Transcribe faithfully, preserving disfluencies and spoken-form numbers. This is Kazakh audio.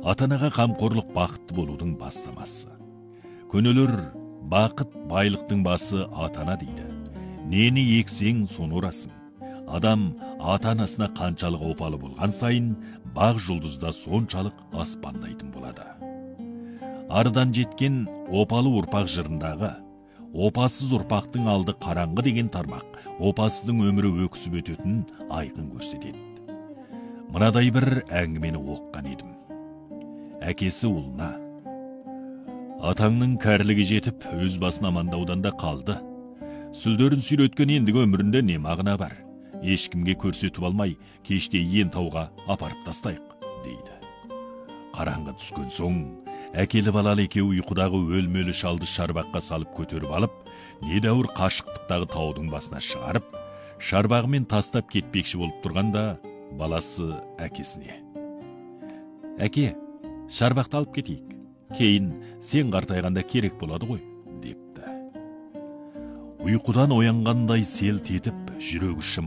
Ата-анаға қамқорлық бақытты болудың бастамасы. Көнелер бақыт байлықтың басы ата-ана дейді. Нені ексең соны орасың. Адам ата-анасына қаншалық опалы болған сайын, бақ жұлдызда соншалық аспандайтын болады. Ардан жеткен опалы ұрпақ жырындағы опасыз ұрпақтың алды қараңғы деген тармақ опасыздың өмірі өксіп өтетінін айқын көрсетеді. Мынадай бір әңгімені оққан едім. Әкесі ұлына: атаңның кәрілігі жетіп, өз басын амандаудан да қалды. Сүлдерін сүйреткен ендігі өмірінде не мағына бар? Ешкімге көрсетіп алмай, кеште ен тауға апарып тастайық, дейді. Қараңғы түскен соң, әкелі балалы екеуі ұйқыдағы өлмелі шалды шарбаққа салып көтеріп алып, недәуір қашықтықтағы таудың басына шығарып, шарбағымен тастап кетпекші болып тұрғанда, баласы әкесіне: әке, шарбақты алып кетейік, кейін сен қартайғанда керек болады ғой, депті. Ұйқыдан оянғандай селт етіп, жүрегі